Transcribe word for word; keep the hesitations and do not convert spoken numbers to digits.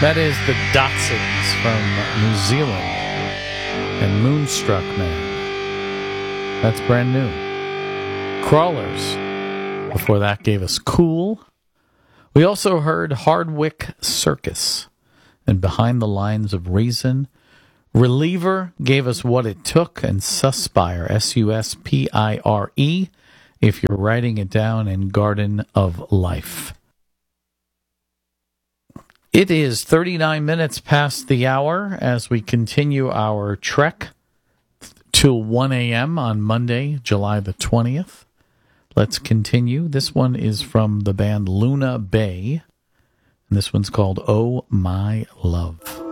That is the Dotsons from New Zealand and Moonstruck Man. That's brand new. Crawlers, before that, gave us Cool. We also heard Hardwick Circus and Behind the Lines of Reason. Reliever gave us What It Took, and Suspire, S U S P I R E, if you're writing it down, in Garden of Life. It is thirty-nine minutes past the hour as we continue our trek till one a.m. on Monday, July the twentieth. Let's continue. This one is from the band Luna Bay, and this one's called Oh My Love.